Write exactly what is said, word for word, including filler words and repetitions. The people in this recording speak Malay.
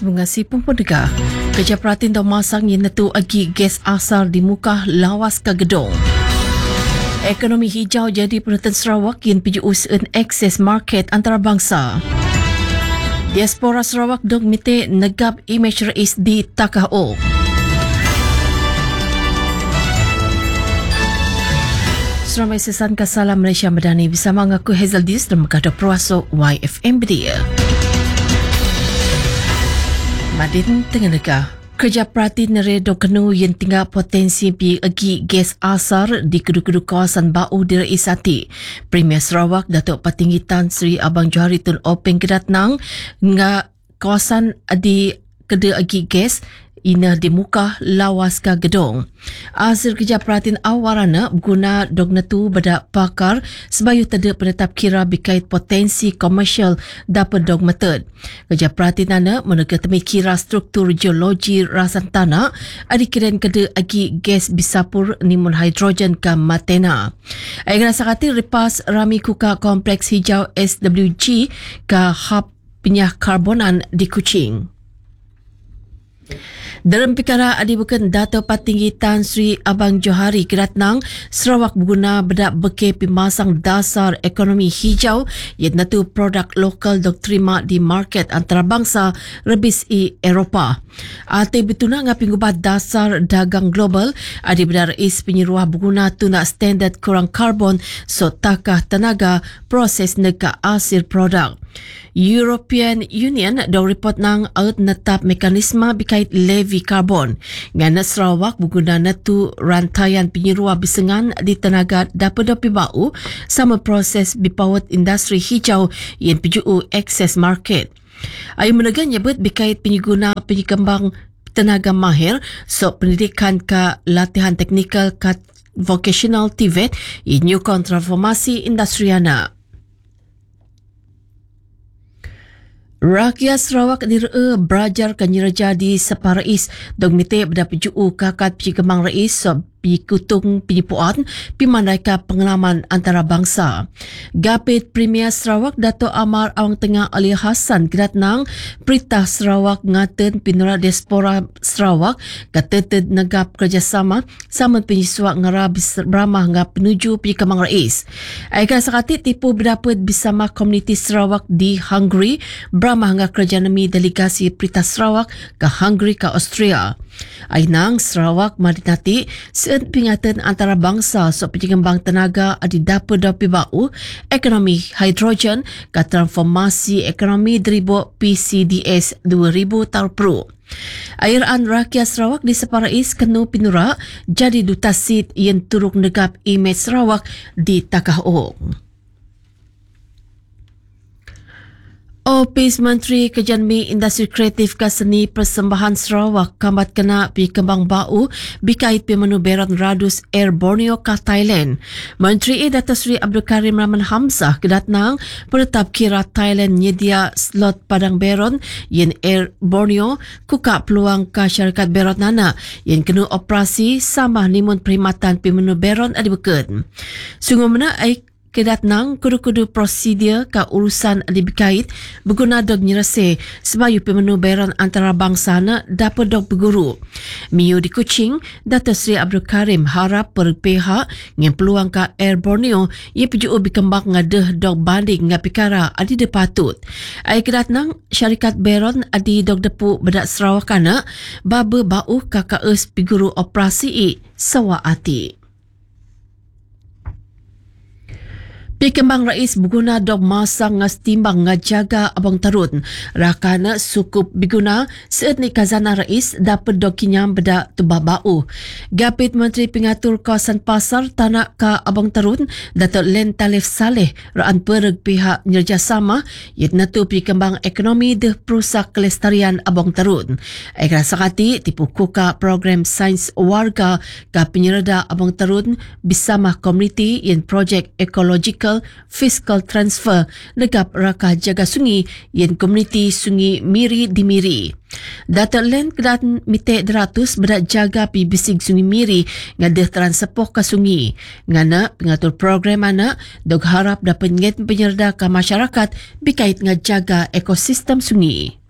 mengasi pendengar. Kerja perhatian dah masang yang netu agi gas asar di muka lawas ke gedung. Ekonomi hijau jadi penonton Sarawak yang piju usaha akses market antarabangsa. Diaspora Sarawak dog mite negap image rais di Takao. Seramai sesan Salam Malaysia Madani bersama aku Hazel Dis dan Mekada Perwasuk Y F M Bedia. Madin tengah negah. Kerja perhati neredo kenu yang tinggal potensi pi agi gas asar di kedua-kedua kawasan bau diraisati. Premier Sarawak Datuk Patinggi Tan Sri Abang Johari Tun Openg Kedatnang nga kawasan di kedua agi gas ina di muka lawas ka gedong. Hasil kerja perhatian awarana guna dognetu beda pakar sebayu tada penetap kira bikait potensi komersial dapat dog method. Kerja perhatian ana menega temi kira struktur geologi rasan tanah adikiran kede agi gas bisapur nimun hidrogen ka matena. Aigana sakati repas rami kuka kompleks hijau S W G ka hub penyah karbonan di Kuching. Dalam perkara adi bukan Dato' Patinggi Tan Sri Abang Johari Kedatnang, Sarawak berguna bedak beke pimasang dasar ekonomi hijau yang natu produk lokal dok terima di market antarabangsa rebis i Eropah. Ate betuna ngapi ngubah dasar dagang global adi bedar is penyeruah berguna tuna standard kurang karbon so takah tenaga proses neka hasil produk. European Union dah report nang out netap mekanisme bikait levy karbon. Ngana Sarawak berguna natu rantaian penyeruah bisengan di tenaga dapat dapi bau sama proses bipawat industri hijau yang piju akses market. Ayu menegan nyebut bikait penyeguna penyekembang tenaga mahir so pendidikan ke latihan teknikal ke vocational T V E T yang nyukon transformasi industriana. Rakyat Sarawak direa belajar kanyereja di Separais dog mite beda pejuu kakat pijikemang rais so pikutung penyepuan pimandaika pengalaman antarabangsa. Gapit Premier Sarawak Dato' Amar Awang Tengah Ali Hassan Kedatnang Perintah Sarawak ngaten pinura diaspora Sarawak kateted negap kerjasama sama penyisuak ngara beramah ngap penuju pijikemang rais. Aika sakati tipu berdapat bersama komuniti Sarawak di Hungary beramah ngap kerjanami delegasi Perintah Sarawak ke Hungary ke Austria. Ainang Sarawak madinati seut pingatan antarabangsa so penjengembang tenaga adi dapat dapi bau ekonomi hidrogen ke transformasi ekonomi deribu P C D S dua ribu tarpru. Airaan rakyat Sarawak di Separais kenu pinura jadi duta sit yang turuk negap imej Sarawak di Takao. Opis Menteri Kejanmi Industri Kreatif ke Seni Persembahan Sarawak kambat kena pi kembang bau bikait pi menu beron radus Air Borneo ke Thailand. Menteri Dato' Sri Abdul Karim Rahman Hamzah kedatnang penetap kira Thailand nyedia slot padang beron yang Air Borneo kuka peluang ke syarikat beron nana yang kena operasi sama nimun perkhidmatan pi menu beron adibeket. Sungguh mana aik kedatnang kudu-kudu prosedur ke urusan dibikait berguna dog nyerase sebayu pemenu bayaran antarabangsa na dapat dog berguru. Miu di Kuching, Dato' Sri Abdul Karim harap per pihak yang peluang ke Air Borneo ia piju berkembang ngadah dog banding ngap perkara adi de patut. Ai kedatnang syarikat bayaran adi dog depu bedak Sarawak kana baba bau kakaes piguru operasi i sawaati. Pikembang rais berguna dog masang ngas timbang ngajaga abang tarun. Rakana sukup biguna seet ni kazana rais dapat dog kinyam beda tubah bau. Gapit Menteri Pengatur Kawasan Pasar Tanah ka Abang Tarun Dato' Len Talif Saleh raan pereg pihak kerjasama yat natu pikembang ekonomi de perusak kelestarian Abang Tarun. Aikra sakati tipu kuka program sains warga ka penyereda Abang Tarun bersama komuniti yang projek ekological fiscal transfer negap raka jaga sungi yang komuniti sungi Miri di Miri. Dato' Len kedan mite deratus berat jaga pi bisig sungi Miri ngadah transepoh ke sungi. Ngana pengatur program ana dog harap dapat nget penyerda ke masyarakat bikait ngajaga ekosistem sungi.